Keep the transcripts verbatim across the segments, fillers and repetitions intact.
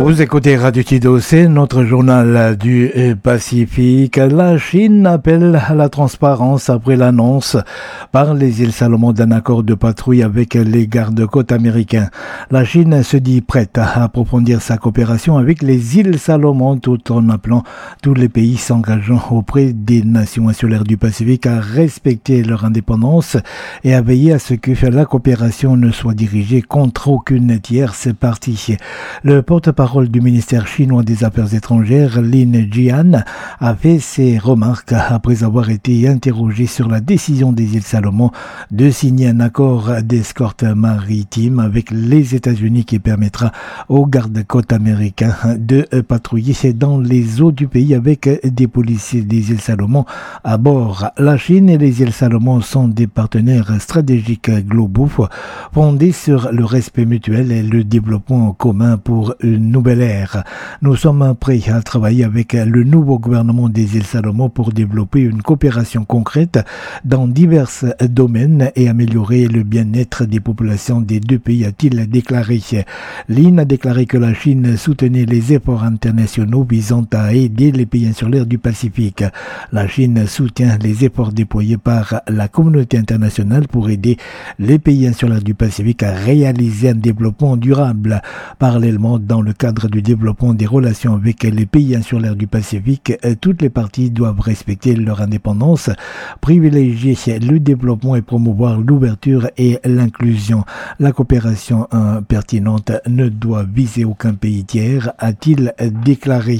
Vous écoutez Radio Kido, c'est notre journal du Pacifique. La Chine appelle à la transparence après l'annonce par les îles Salomon d'un accord de patrouille avec les gardes-côtes américains. La Chine se dit prête à approfondir sa coopération avec les îles Salomon tout en appelant tous les pays s'engageant auprès des nations insulaires du Pacifique à respecter leur indépendance et à veiller à ce que la coopération ne soit dirigée contre aucune tierce partie. Le porte-parole Parole du ministère chinois des Affaires étrangères, Lin Jian, a fait ses remarques après avoir été interrogé sur la décision des îles Salomon de signer un accord d'escorte maritime avec les États-Unis qui permettra aux gardes-côtes américains de patrouiller dans les eaux du pays avec des policiers des îles Salomon à bord. La Chine et les îles Salomon sont des partenaires stratégiques globaux fondés sur le respect mutuel et le développement commun pour une nouvelle ère. Nous sommes prêts à travailler avec le nouveau gouvernement des îles Salomon pour développer une coopération concrète dans divers domaines et améliorer le bien-être des populations des deux pays, a-t-il déclaré. Lin a déclaré que la Chine soutenait les efforts internationaux visant à aider les pays insulaires du Pacifique. La Chine soutient les efforts déployés par la communauté internationale pour aider les pays insulaires du Pacifique à réaliser un développement durable. Parallèlement, dans le cadre du développement des relations avec les pays insulaires du Pacifique, toutes les parties doivent respecter leur indépendance, privilégier le développement et promouvoir l'ouverture et l'inclusion. La coopération euh, pertinente ne doit viser aucun pays tiers, a-t-il déclaré.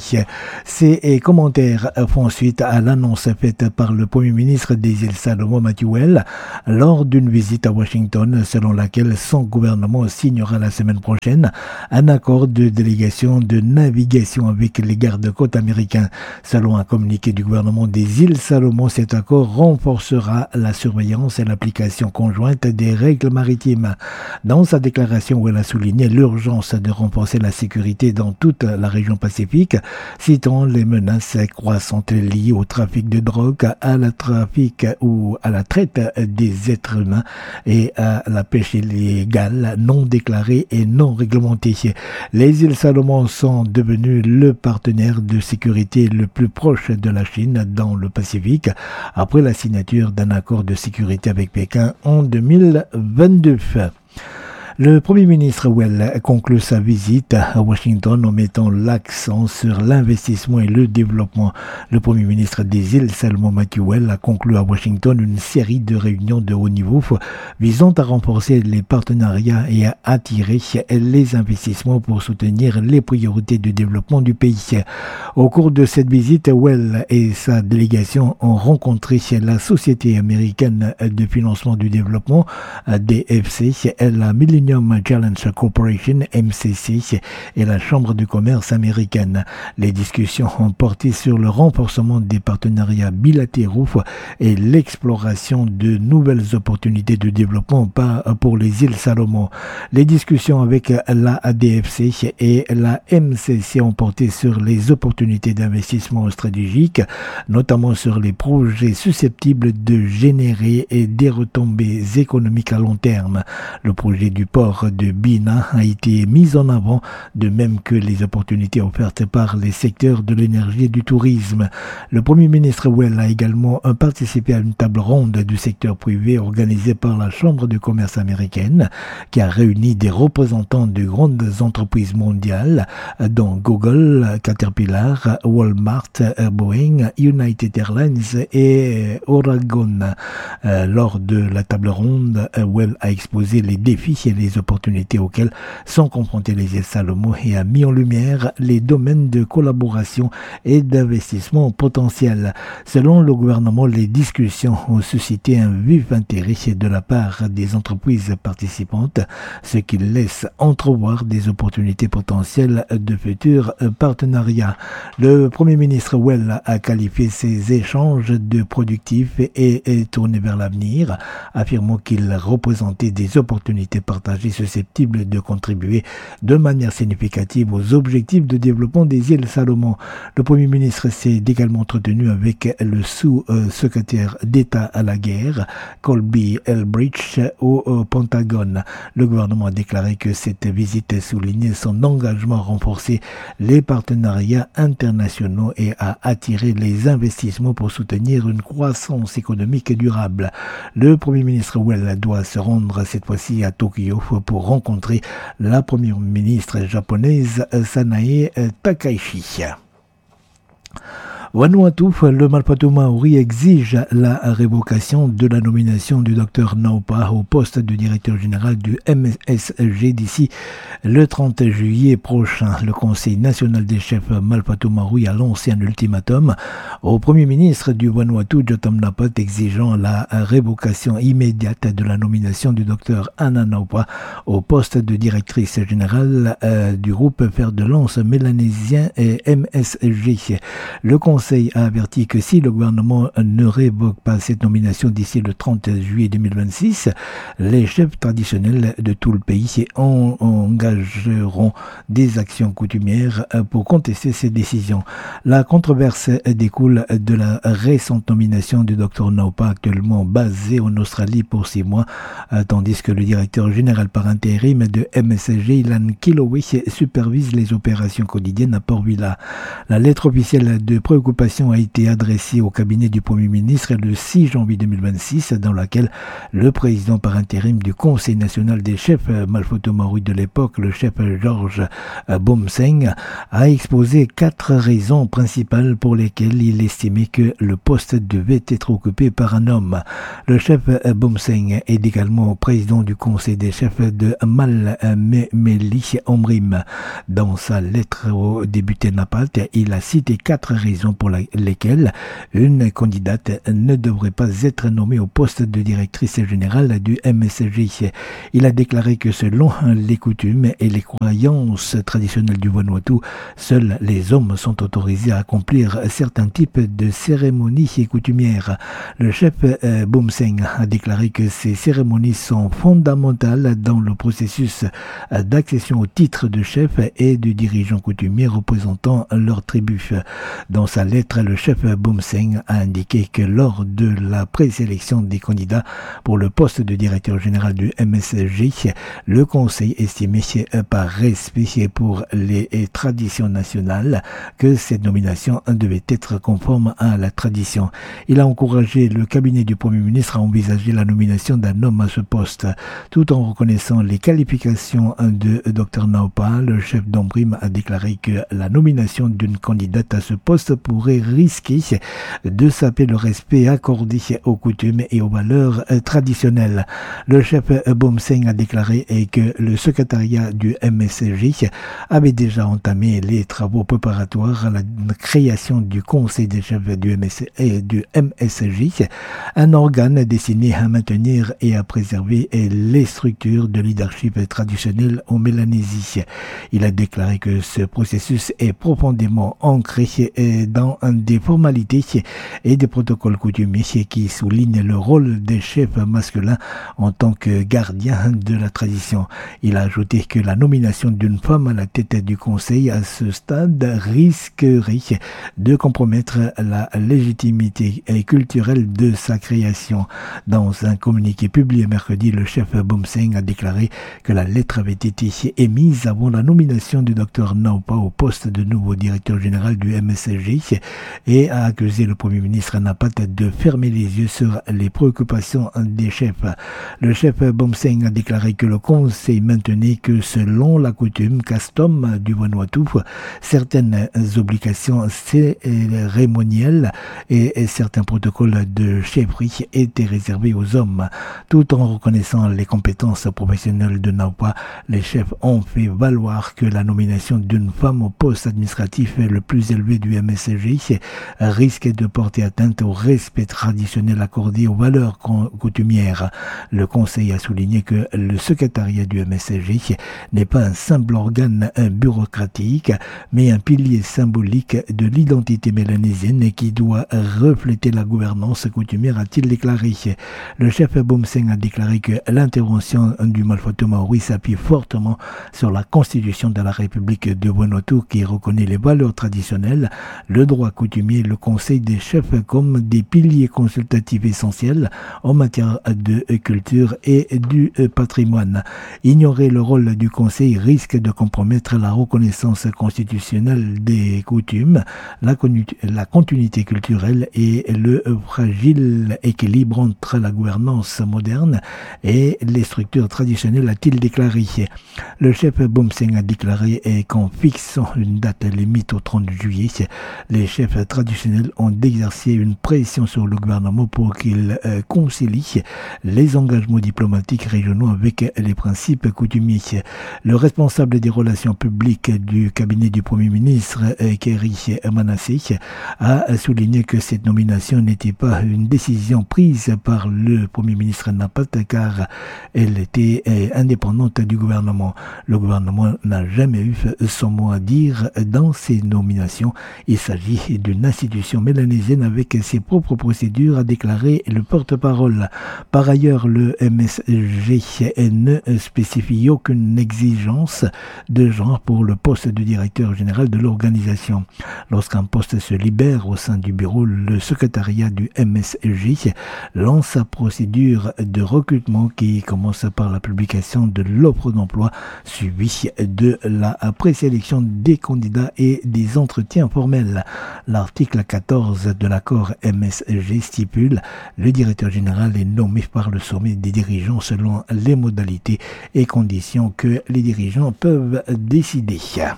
Ces commentaires font suite à l'annonce faite par le Premier ministre des îles Salomon, Matthew Weld, lors d'une visite à Washington, selon laquelle son gouvernement signera la semaine prochaine un accord de délégation de navigation avec les gardes-côtes américains. Selon un communiqué du gouvernement des îles Salomon, cet accord renforcera la surveillance et l'application conjointe des règles maritimes. Dans sa déclaration, où elle a souligné l'urgence de renforcer la sécurité dans toute la région Pacifique, citant les menaces croissantes liées au trafic de drogue, à la trafic ou à la traite des êtres humains et à la pêche illégale non déclarée et non réglementée. Les îles Salomon sont devenues le partenaire de sécurité le plus proche de la Chine dans le Pacifique après la signature d'un accord de sécurité avec Pékin en deux mille vingt-deux. Le Premier ministre Weld conclut sa visite à Washington en mettant l'accent sur l'investissement et le développement. Le Premier ministre des îles Salomon, Matthew Weld, a conclu à Washington une série de réunions de haut niveau visant à renforcer les partenariats et à attirer les investissements pour soutenir les priorités de développement du pays. Au cours de cette visite, Weld et sa délégation ont rencontré la Société américaine de financement du développement, D F C, la Millennium Challenge Corporation, M C C, et la Chambre de commerce américaine. Les discussions ont porté sur le renforcement des partenariats bilatéraux et l'exploration de nouvelles opportunités de développement pour les îles Salomon. Les discussions avec la D F C et la M C C ont porté sur les opportunités d'investissement stratégique, notamment sur les projets susceptibles de générer des retombées économiques à long terme. Le projet du port de Bina a été mis en avant, de même que les opportunités offertes par les secteurs de l'énergie et du tourisme. Le Premier ministre Weld a également participé à une table ronde du secteur privé organisée par la Chambre de commerce américaine, qui a réuni des représentants de grandes entreprises mondiales, dont Google, Caterpillar, Walmart, Boeing, United Airlines et Oragon. Lors de la table ronde, Weld a exposé les défis et les opportunités auxquelles sont confrontées les îles Salomon et a mis en lumière les domaines de collaboration et d'investissement potentiels. Selon le gouvernement, les discussions ont suscité un vif intérêt de la part des entreprises participantes, ce qui laisse entrevoir des opportunités potentielles de futurs partenariats. Le Premier ministre Weld a qualifié ces échanges de productifs et, et tournés vers l'avenir, affirmant qu'ils représentaient des opportunités partagées envisagée susceptible de contribuer de manière significative aux objectifs de développement des îles Salomon. Le Premier ministre s'est également entretenu avec le sous-secrétaire d'État à la guerre, Colby Elbridge, au Pentagone. Le gouvernement a déclaré que cette visite soulignait son engagement à renforcer les partenariats internationaux et à attirer les investissements pour soutenir une croissance économique durable. Le Premier ministre Well doit se rendre cette fois-ci à Tokyo pour rencontrer la Première ministre japonaise Sanae Takaichi. Vanuatu, le Malpatu Maori exige la révocation de la nomination du docteur Naupa au poste de directeur général du M S G d'ici le trente juillet prochain. Le Conseil national des chefs Malpatu Maori a lancé un ultimatum au Premier ministre du Vanuatu, Jotam Napat, exigeant la révocation immédiate de la nomination du docteur Anna Naupa au poste de directrice générale euh, du groupe fer de lance mélanésien et M S G. Le Conseil a averti que si le gouvernement ne révoque pas cette nomination d'ici le trente juillet deux mille vingt-six, les chefs traditionnels de tout le pays en engageront des actions coutumières pour contester ces décisions. La controverse découle de la récente nomination du docteur Naupa, actuellement basé en Australie pour six mois, tandis que le directeur général par intérim de M S G, Ilan Kiloway, supervise les opérations quotidiennes à Port-Vila. La lettre officielle de préoccupation a été adressée au cabinet du Premier ministre le six janvier deux mille vingt-six, dans laquelle le président par intérim du Conseil national des chefs Malpatu Maori de l'époque, le chef George Bomseng, a exposé quatre raisons principales pour lesquelles il estimait que le poste devait être occupé par un homme. Le chef Bomseng est également président du Conseil des chefs de Malmemeli Omrim. Dans sa lettre au député Napat, il a cité quatre raisons pour lesquelles une candidate ne devrait pas être nommée au poste de directrice générale du M S G. Il a déclaré que selon les coutumes et les croyances traditionnelles du Vanuatu, seuls les hommes sont autorisés à accomplir certains types de cérémonies et coutumières. Le chef euh, Bomseng a déclaré que ces cérémonies sont fondamentales dans le processus d'accession au titre de chef et de dirigeant coutumier représentant leur tribu. Dans sa lettre, le chef Bomseng a indiqué que lors de la présélection des candidats pour le poste de directeur général du M S G, le Conseil estimait par respect pour les traditions nationales que cette nomination devait être conforme à la tradition. Il a encouragé le cabinet du Premier ministre à envisager la nomination d'un homme à ce poste. Tout en reconnaissant les qualifications de Dr Naupa, le chef d'Ombrim a déclaré que la nomination d'une candidate à ce poste pourrait risquer de saper le respect accordé aux coutumes et aux valeurs traditionnelles. Le chef Bomseng a déclaré que le secrétariat du M S G avait déjà entamé les travaux préparatoires à la création du Conseil des chefs du M S et du M S G, un organe destiné à maintenir et à préserver les structures de leadership traditionnelles en Mélanésie. Il a déclaré que ce processus est profondément ancré dans des formalités et des protocoles coutumiers qui soulignent le rôle des chefs masculins en tant que gardiens de la tradition. Il a ajouté que la nomination d'une femme à la tête du Conseil à ce stade risquerait de compromettre la légitimité culturelle de sa création. Dans un communiqué publié mercredi, le chef Bomseng a déclaré que la lettre avait été émise avant la nomination du docteur Naupa au poste de nouveau directeur général du M S G et a accusé le Premier ministre Napat de fermer les yeux sur les préoccupations des chefs. Le chef Bomseng a déclaré que le Conseil maintenait que selon la coutume custom du Vanuatu, certaines obligations cérémonielles et certains protocoles de chefferie étaient réservés aux hommes. Tout en reconnaissant les compétences professionnelles de Naupa, les chefs ont fait valoir que la nomination d'une femme au poste administratif le plus élevé du M S G risque de porter atteinte au respect traditionnel accordé aux valeurs coutumières. Le Conseil a souligné que le secrétariat du M S G n'est pas un simple organe bureaucratique, mais un pilier symbolique de l'identité mélanésienne qui doit refléter la gouvernance coutumière, a-t-il déclaré. Le chef Boumseng a déclaré que l'intervention du Malfoto Maori s'appuie fortement sur la constitution de la République de Vanuatu qui reconnaît les valeurs traditionnelles, le droit coutumier et le conseil des chefs comme des piliers consultatifs essentiels en matière de culture et du patrimoine. Ignorer le rôle du conseil risque de compromettre la reconnaissance constitutionnelle des coutumes, la, la continuité culturelle et le fragile équilibre entre la gouvernance moderne et les structures traditionnelles, a-t-il déclaré. Le chef Boumseng a déclaré qu'en fixant une date limite au trente juillet, les chefs traditionnels ont exercé une pression sur le gouvernement pour qu'il euh, concilie les engagements diplomatiques régionaux avec les principes coutumiers. Le responsable des relations publiques du cabinet du Premier ministre, euh, Kerry Manasseh, a souligné que cette nomination n'était pas une décision prise par le Premier ministre Napat car elle était euh, indépendante du gouvernement. Le gouvernement n'a jamais eu son mot à dire dans ces nominations. Il s'agit d'une institution mélanésienne avec ses propres procédures, a déclaré le porte-parole. Par ailleurs, le M S G ne spécifie aucune exigence de genre pour le poste de directeur général de l'organisation. Lorsqu'un poste se libère au sein du bureau, le secrétariat du M S G lance sa procédure de recrutement qui commence par la publication de l'offre d'emploi suivie de la présélection des candidats et des entretiens formels. L'article quatorze de l'accord M S G stipule le directeur général est nommé par le sommet des dirigeants selon les modalités et conditions que les dirigeants peuvent décider.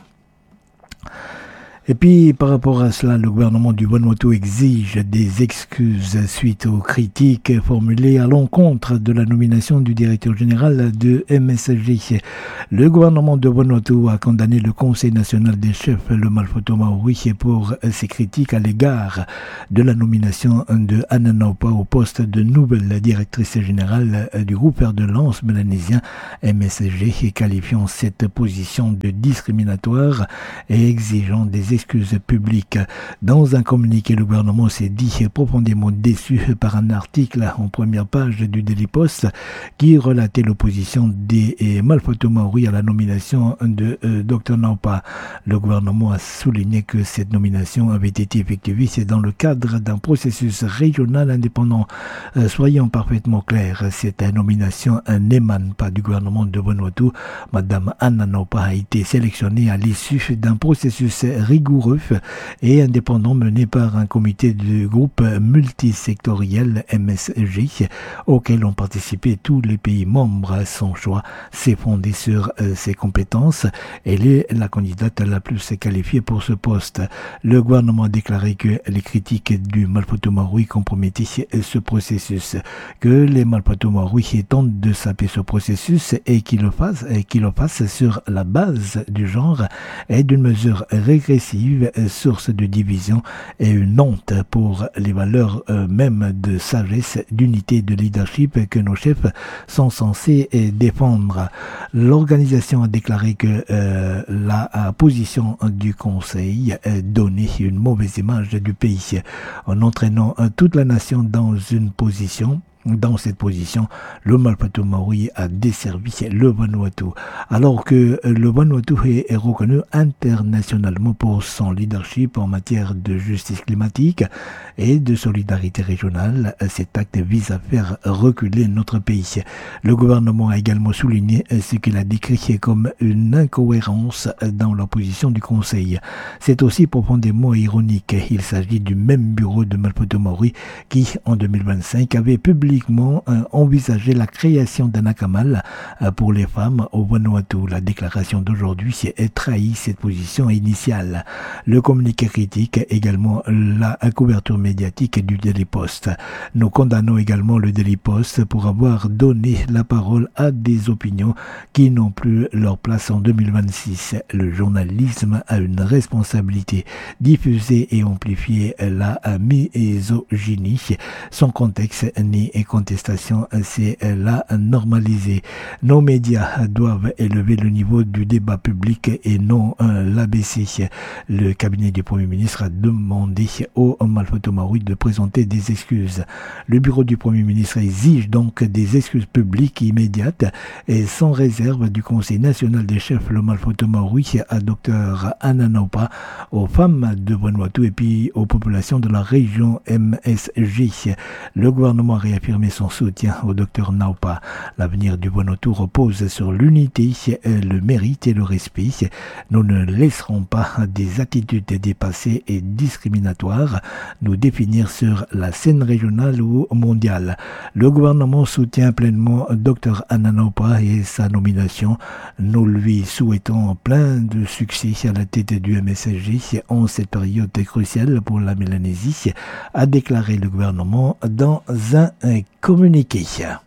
Et puis, par rapport à cela, le gouvernement du Vanuatu exige des excuses suite aux critiques formulées à l'encontre de la nomination du directeur général de M S G. Le gouvernement de Vanuatu a condamné le Conseil national des chefs, le Malfoto Maori, pour ses critiques à l'égard de la nomination de Anna Naupa au poste de nouvelle directrice générale du groupe fer de lance mélanésien M S G, qualifiant cette position de discriminatoire et exigeant des excuses publiques. Dans un communiqué, le gouvernement s'est dit profondément déçu par un article en première page du Daily Post qui relatait l'opposition des Malfoto Maori à la nomination de euh, Dr Naupa. Le gouvernement a souligné que cette nomination avait été effectuée dans le cadre d'un processus régional indépendant. Euh, soyons parfaitement clairs, cette nomination n'émane pas du gouvernement de Vanuatu. Madame Anna Naupa a été sélectionnée à l'issue d'un processus rigoureux et indépendant mené par un comité du groupe multisectoriel M S G auquel ont participé tous les pays membres. Son choix s'est fondé sur euh, ses compétences. Elle est la candidate la plus qualifiée pour ce poste. Le gouvernement a déclaré que les critiques du Malfoto Maori compromettaient ce processus, que les Malfoto Maori tentent de saper ce processus et qu'ils le fassent, et qu'ils le fassent sur la base du genre et d'une mesure régressive, source de division et une honte pour les valeurs euh, même de sagesse, d'unité, de leadership que nos chefs sont censés euh, défendre. L'organisation a déclaré que euh, la euh, position du Conseil euh, donnait une mauvaise image du pays en entraînant euh, toute la nation dans une position Dans cette position, le Malfoto Maori a desservi le Vanuatu, alors que le Vanuatu est reconnu internationalement pour son leadership en matière de justice climatique et de solidarité régionale. Cet acte vise à faire reculer notre pays. Le gouvernement a également souligné ce qu'il a décrit comme une incohérence dans la position du Conseil. C'est aussi profondément ironique. Il s'agit du même bureau de Malfoto Maori qui, en deux mille vingt-cinq, avait publié publiquement euh, envisagé la création d'un akamal euh, pour les femmes au Vanuatu. La déclaration d'aujourd'hui est trahi cette position initiale. Le communiqué critique également la couverture médiatique du Daily Post. Nous condamnons également le Daily Post pour avoir donné la parole à des opinions qui n'ont plus leur place en deux mille vingt-six. Le journalisme a une responsabilité. Diffuser et amplifier la misogynie sans contexte ni contestation, c'est la normaliser. Nos médias doivent élever le niveau du débat public et non euh, l'abaisser. Le cabinet du Premier ministre a demandé au Malfoto Maui de présenter des excuses. Le bureau du Premier ministre exige donc des excuses publiques immédiates et sans réserve du Conseil national des chefs, le Malfoto Maui, à Dr Ananaupa, aux femmes de Vanuatu et puis aux populations de la région M S J. Le gouvernement a réaffirmé son soutien au Dr Naupa. L'avenir du Vanuatu repose sur l'unité, le mérite et le respect. Nous ne laisserons pas des attitudes dépassées et discriminatoires nous définir sur la scène régionale ou mondiale. Le gouvernement soutient pleinement Dr Ananaupa et sa nomination. Nous lui souhaitons plein de succès à la tête du M S J en cette période cruciale pour la Mélanésie, a déclaré le gouvernement dans un communiqué.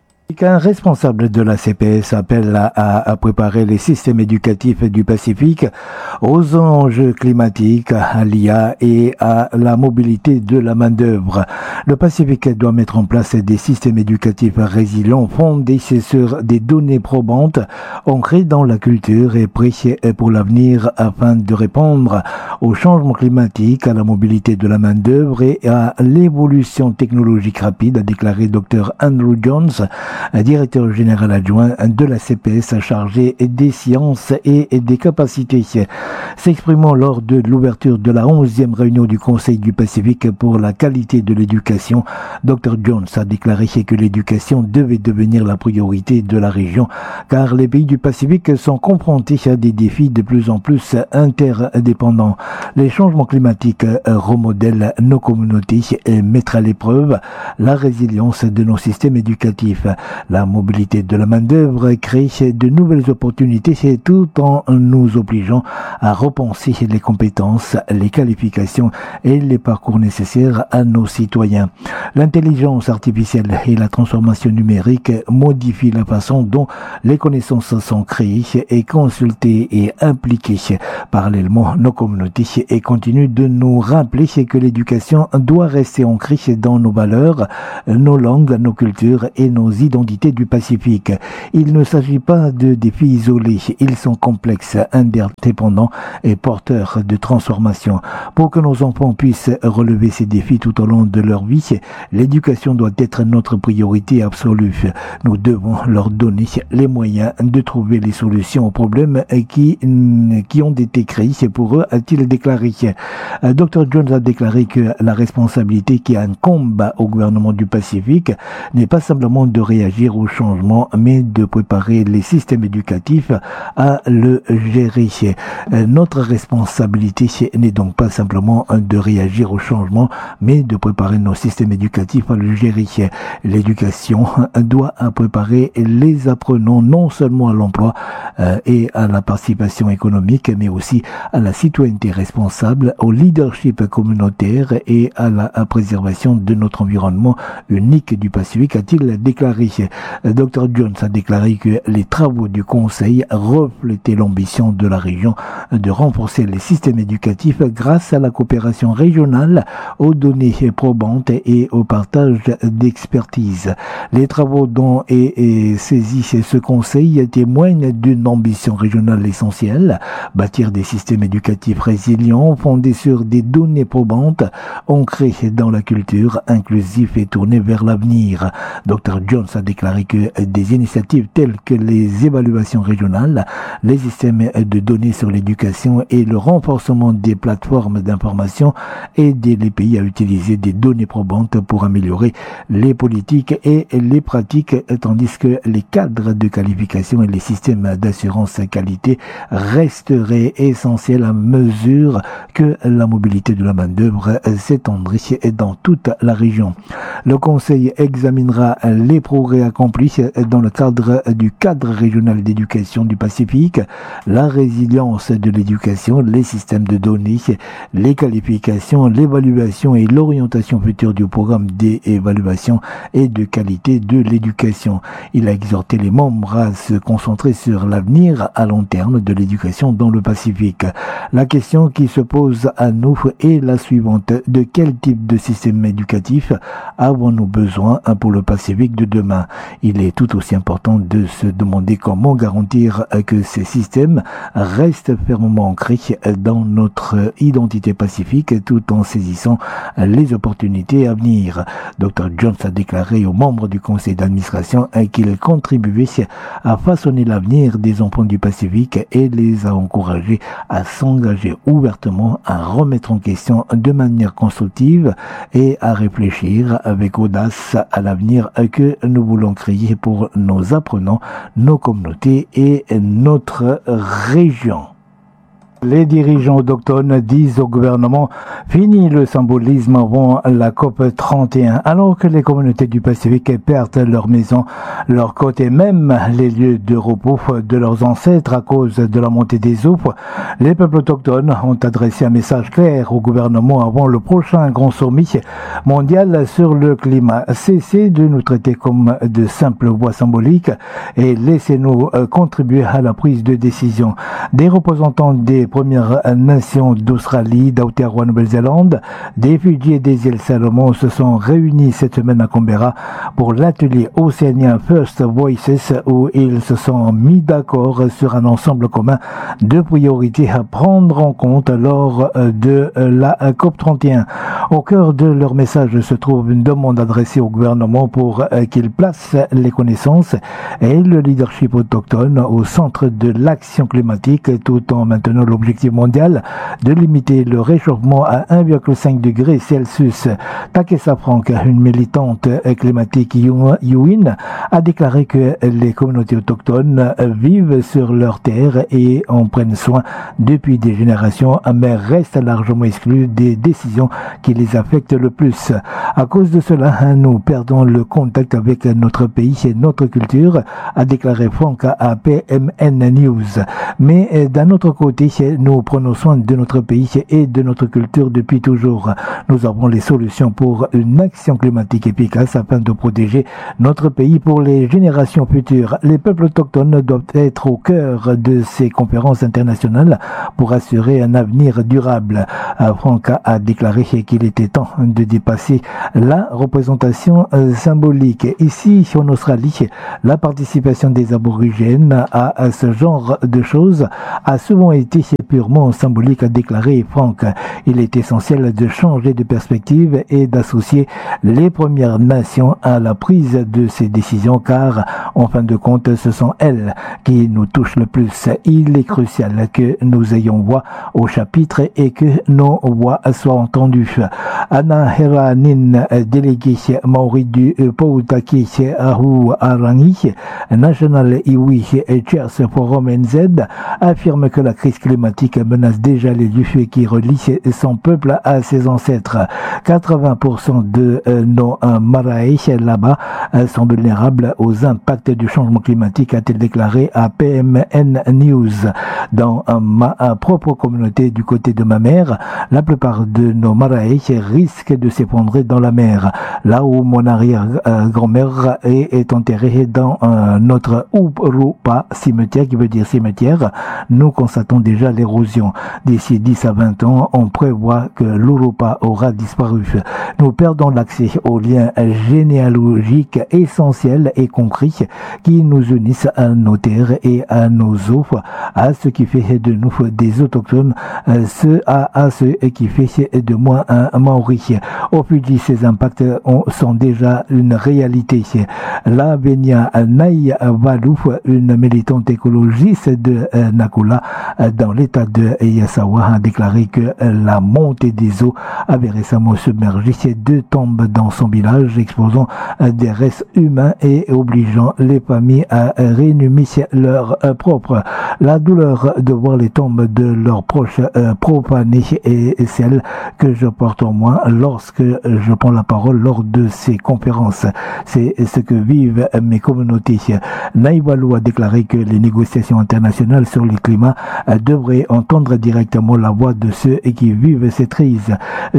Un responsable de la C P S appelle à, à préparer les systèmes éducatifs du Pacifique aux enjeux climatiques, à l'I A et à la mobilité de la main-d'œuvre. Le Pacifique doit mettre en place des systèmes éducatifs résilients fondés sur des données probantes, ancrées dans la culture et prêts pour l'avenir afin de répondre au changement climatique, à la mobilité de la main-d'œuvre et à l'évolution technologique rapide, a déclaré Dr Andrew Jones, directeur général adjoint de la C P S chargé des sciences et des capacités. S'exprimant lors de l'ouverture de la onzième réunion du Conseil du Pacifique pour la qualité de l'éducation, Dr Jones a déclaré que l'éducation devait devenir la priorité de la région, car les pays du Pacifique sont confrontés à des défis de plus en plus interdépendants. Les changements climatiques remodèlent nos communautés et mettent à l'épreuve la résilience de nos systèmes éducatifs. La mobilité de la main-d'œuvre crée de nouvelles opportunités tout en nous obligeant à repenser les compétences, les qualifications et les parcours nécessaires à nos citoyens. L'intelligence artificielle et la transformation numérique modifient la façon dont les connaissances sont créées et consultées et impliquées. Parallèlement, nos communautés et continuent de nous rappeler que l'éducation doit rester ancrée dans nos valeurs, nos langues, nos cultures et nos identités du Pacifique. Il ne s'agit pas de défis isolés, ils sont complexes, indépendants et porteurs de transformation. Pour que nos enfants puissent relever ces défis tout au long de leur vie, l'éducation doit être notre priorité absolue. Nous devons leur donner les moyens de trouver les solutions aux problèmes qui, qui ont été créés pour eux, a-t-il déclaré. Dr Jones a déclaré que la responsabilité qui incombe au gouvernement du Pacifique n'est pas simplement de réagir au changement, mais de préparer les systèmes éducatifs à le gérer. Notre responsabilité n'est donc pas simplement de réagir au changement, mais de préparer nos systèmes éducatifs à le gérer. L'éducation doit préparer les apprenants non seulement à l'emploi et à la participation économique, mais aussi à la citoyenneté responsable, au leadership communautaire et à la préservation de notre environnement unique du Pacifique, a-t-il déclaré. Dr Jones a déclaré que les travaux du Conseil reflétaient l'ambition de la région de renforcer les systèmes éducatifs grâce à la coopération régionale, aux données probantes et au partage d'expertise. Les travaux dont est, est saisi ce Conseil témoignent d'une ambition régionale essentielle, bâtir des systèmes éducatifs résilients fondés sur des données probantes, ancrés dans la culture, inclusifs et tournés vers l'avenir. Dr Jones a a déclaré que des initiatives telles que les évaluations régionales, les systèmes de données sur l'éducation et le renforcement des plateformes d'information aident les pays à utiliser des données probantes pour améliorer les politiques et les pratiques, tandis que les cadres de qualification et les systèmes d'assurance qualité resteraient essentiels à mesure que la mobilité de la main-d'œuvre s'étendrait dans toute la région. Le Conseil examinera les progrès accomplis dans le cadre du cadre régional d'éducation du Pacifique, la résilience de l'éducation, les systèmes de données, les qualifications, l'évaluation et l'orientation future du programme d'évaluation et de qualité de l'éducation. Il a exhorté les membres à se concentrer sur l'avenir à long terme de l'éducation dans le Pacifique. La question qui se pose à nous est la suivante. De quel type de système éducatif avons-nous besoin pour le Pacifique de demain? Il est tout aussi important de se demander comment garantir que ces systèmes restent fermement ancrés dans notre identité pacifique tout en saisissant les opportunités à venir. docteur Jones a déclaré aux membres du conseil d'administration qu'il contribuait à façonner l'avenir des enfants du Pacifique et les a encouragés à s'engager ouvertement, à remettre en question de manière constructive et à réfléchir avec audace à l'avenir que nous voulons créer pour nos apprenants, nos communautés et notre région. Les dirigeants autochtones disent au gouvernement « Fini le symbolisme avant la COP trente et un » alors que les communautés du Pacifique perdent leurs maisons, leurs côtes et même les lieux de repos de leurs ancêtres à cause de la montée des eaux. Les peuples autochtones ont adressé un message clair au gouvernement avant le prochain grand sommet mondial sur le climat. Cessez de nous traiter comme de simples voix symboliques et laissez-nous contribuer à la prise de décision. Des représentants des Premières Nations d'Australie, d'Aotearoa, Nouvelle-Zélande, des Fidji et des îles Salomon se sont réunis cette semaine à Canberra pour l'atelier océanien First Voices où ils se sont mis d'accord sur un ensemble commun de priorités à prendre en compte lors de la COP trente et un. Au cœur de leur message se trouve une demande adressée au gouvernement pour qu'il place les connaissances et le leadership autochtone au centre de l'action climatique tout en maintenant le Objectif mondial de limiter le réchauffement à un virgule cinq degré Celsius. Takesa Frank, une militante climatique Yuin, a déclaré que les communautés autochtones vivent sur leur terre et en prennent soin depuis des générations, mais restent largement exclues des décisions qui les affectent le plus. À cause de cela, nous perdons le contact avec notre pays et notre culture, a déclaré Frank à P M N News. Mais d'un autre côté, nous prenons soin de notre pays et de notre culture depuis toujours. Nous avons les solutions pour une action climatique efficace afin de protéger notre pays pour les générations futures. Les peuples autochtones doivent être au cœur de ces conférences internationales pour assurer un avenir durable. Frank a déclaré qu'il était temps de dépasser la représentation symbolique. Ici, en Australie, la participation des aborigènes à ce genre de choses a souvent été purement symbolique, a déclaré Frank. Il est essentiel de changer de perspective et d'associer les Premières Nations à la prise de ces décisions car, en fin de compte, ce sont elles qui nous touchent le plus. Il est crucial que nous ayons voix au chapitre et que nos voix soient entendues. Anna Heranin, déléguée maori du Poutaki Ahu Arangi, National Iwi Chairs Forum N Z, affirme que la crise climatique menace déjà les lieux qui relient son peuple à ses ancêtres. quatre-vingts pour cent de nos marae là-bas sont vulnérables aux impacts du changement climatique, a-t-il déclaré à P M N News. Dans ma propre communauté du côté de ma mère, la plupart de nos marae risquent de s'effondrer dans la mer. Là où mon arrière-grand-mère est, est enterrée dans euh, notre Urupa cimetière, qui veut dire cimetière, nous constatons déjà les l'érosion. D'ici dix à vingt ans, on prévoit que l'Europa aura disparu. Nous perdons l'accès aux liens généalogiques essentiels et concrets qui nous unissent à nos terres et à nos eaux, à ce qui fait de nous des autochtones, ce à, à ce qui fait de moi un Maori. Au Fidji, ces impacts ont, sont déjà une réalité. La Benia Naivalu, une militante écologiste de Nakula dans l'état de Yasawa, a déclaré que la montée des eaux avait récemment submergé deux tombes dans son village, exposant des restes humains et obligeant les familles à réinhumer leurs propres. La douleur de voir les tombes de leurs proches profanées est celle que je porte en moi lorsque je prends la parole lors de ces conférences. C'est ce que vivent mes communautés. Naivalu a déclaré que les négociations internationales sur le climat devraient entendre directement la voix de ceux qui vivent cette crise.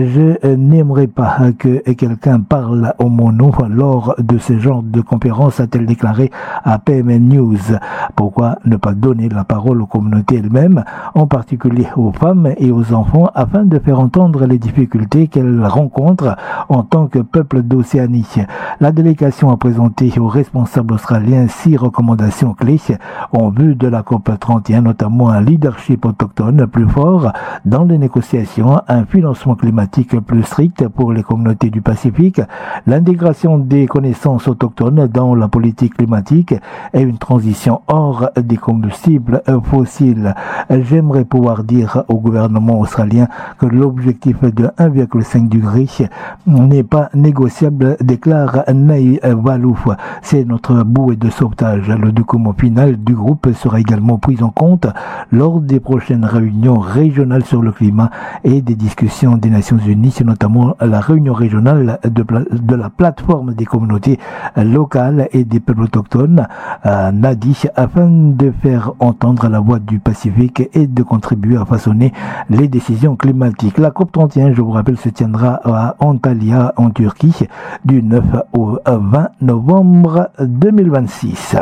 Je n'aimerais pas que quelqu'un parle au mon nom lors de ce genre de conférence, a-t-elle déclaré à P M N News. Pourquoi ne pas donner la parole aux communautés elles-mêmes, en particulier aux femmes et aux enfants, afin de faire entendre les difficultés qu'elles rencontrent en tant que peuple d'Océanie. La délégation a présenté aux responsables australiens six recommandations clés en vue de la COP trente et un, notamment un leadership autochtone plus fort dans les négociations, un financement climatique plus strict pour les communautés du Pacifique, l'intégration des connaissances autochtones dans la politique climatique et une transition hors des combustibles fossiles. J'aimerais pouvoir dire au gouvernement australien que l'objectif de un virgule cinq degré n'est pas négociable, déclare Naivalu. C'est notre bouée de sauvetage. Le document final du groupe sera également pris en compte lors des prochaines réunions régionales sur le climat et des discussions des Nations Unies, notamment la réunion régionale de, de la plateforme des communautés locales et des peuples autochtones, à Nadi, afin de faire entendre la voix du Pacifique et de contribuer à façonner les décisions climatiques. La COP trente et un, je vous rappelle, se tiendra à Antalya, en Turquie, du neuf au vingt novembre deux mille vingt-six.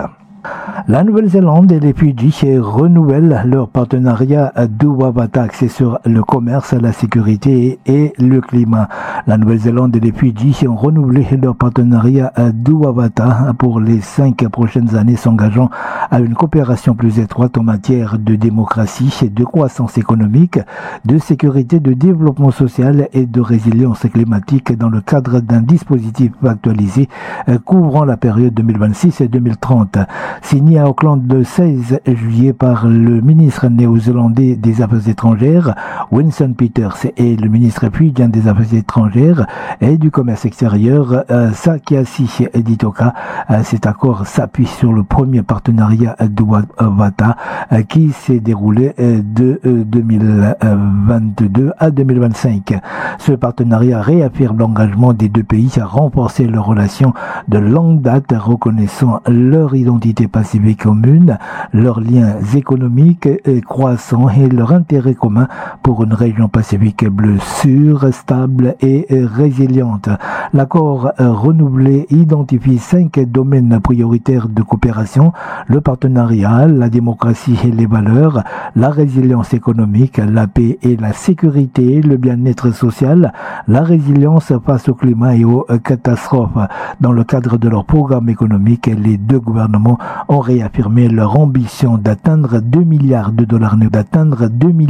La Nouvelle-Zélande et les Fidji renouvellent leur partenariat Duwavata axé sur le commerce, la sécurité et le climat. La Nouvelle-Zélande et les Fidji ont renouvelé leur partenariat Duwavata pour les cinq prochaines années, s'engageant à une coopération plus étroite en matière de démocratie, de croissance économique, de sécurité, de développement social et de résilience climatique dans le cadre d'un dispositif actualisé couvrant la période deux mille vingt-six et deux mille trente. Signé à Auckland le seize juillet par le ministre néo-zélandais des Affaires étrangères, Winston Peters, et le ministre fidjien des Affaires étrangères et du Commerce extérieur, euh, Sakiasi Ditoka. Euh, cet accord s'appuie sur le premier partenariat Duwavata euh, qui s'est déroulé euh, de euh, deux mille vingt-deux à deux mille vingt-cinq. Ce partenariat réaffirme l'engagement des deux pays à renforcer leurs relations de longue date, reconnaissant leur identité pacifique commune, leurs liens économiques croissants et leur intérêt commun pour une région pacifique bleue sûre, stable et résiliente. L'accord renouvelé identifie cinq domaines prioritaires de coopération: le partenariat, la démocratie et les valeurs, la résilience économique, la paix et la sécurité, le bien-être social, la résilience face au climat et aux catastrophes. Dans le cadre de leur programme économique, les deux gouvernements ont réaffirmé leur ambition d'atteindre deux milliards de dollars, d'atteindre deux milliards